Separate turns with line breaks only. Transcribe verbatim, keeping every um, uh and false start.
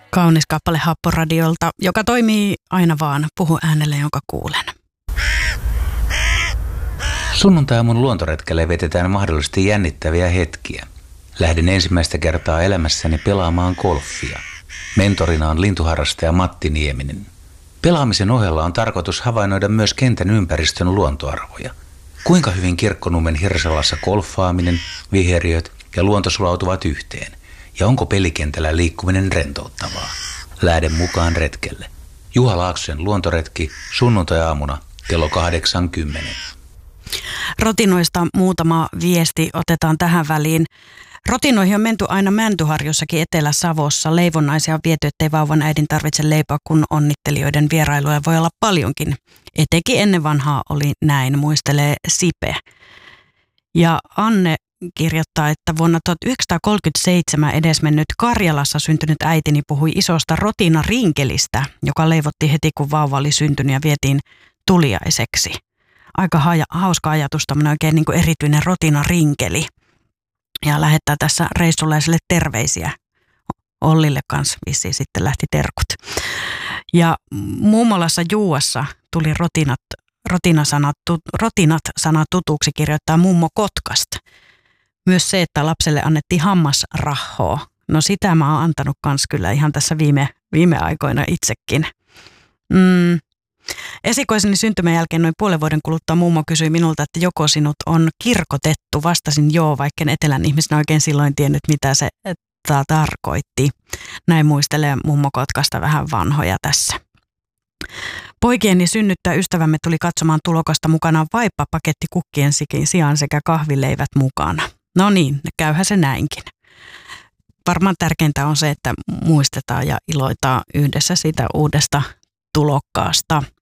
Kaunis kappale Happoradiolta, joka toimii aina vaan puhu äänelle, jonka kuulen.
Sunnuntai-aamun luontoretkelle vetetään mahdollisesti jännittäviä hetkiä. Lähden ensimmäistä kertaa elämässäni pelaamaan golfia. Mentorina on lintuharrastaja Matti Nieminen. Pelaamisen ohella on tarkoitus havainnoida myös kentän ympäristön luontoarvoja. Kuinka hyvin Kirkkonummen Hirsalassa golfaaminen, viheriöt ja luonto sulautuvat yhteen? Ja onko pelikentällä liikkuminen rentouttavaa? Lähden mukaan retkelle. Juha Laaksosen luontoretki sunnuntai-aamuna kello kahdeksankymmentä.
Rotinoista muutama viesti otetaan tähän väliin. Rotinoihin on menty aina Mäntyharjussakin Etelä-Savossa. Leivonnaisia on viety, ettei vauvan äidin tarvitse leipoa, kun onnittelijoiden vierailuja voi olla paljonkin. Etenkin ennen vanhaa oli näin, muistelee Sipe. Ja Anne kirjoittaa, että vuonna tuhatyhdeksänsataakolmekymmentäseitsemän edesmennyt Karjalassa syntynyt äitini puhui isosta rotina-rinkelistä, joka leivottiin heti kun vauva oli syntynyt ja vietiin tuliaiseksi. Aika haja, hauska ajatus, tämmöinen oikein niin kuin erityinen rotina-rinkeli. Ja lähettää tässä reissulaiselle terveisiä. Ollille kanssa vissiin sitten lähti terkut. Ja mummolassa Juuassa tuli rotinat, rotinasana, rotinat sana tutuksi, kirjoittaa mummo Kotkasta. Myös se, että lapselle annettiin hammasrahoa. No sitä mä oon antanut kans kyllä ihan tässä viime, viime aikoina itsekin. Mm. Esikoiseni syntymän jälkeen noin puolen vuoden kuluttua mummo kysyi minulta, että joko sinut on kirkotettu. Vastasin joo, vaikka en etelän ihmisenä oikein silloin tiennyt, mitä se että tarkoitti. Näin muistelee mummo Kotkasta vähän vanhoja tässä. Poikieni synnyttää ystävämme tuli katsomaan tulokasta, mukanaan vaippapaketti kukkien sijaan sekä kahvileivät mukana. No niin, käyhän se näinkin. Varmaan tärkeintä on se, että muistetaan ja iloitaan yhdessä siitä uudesta tulokkaasta.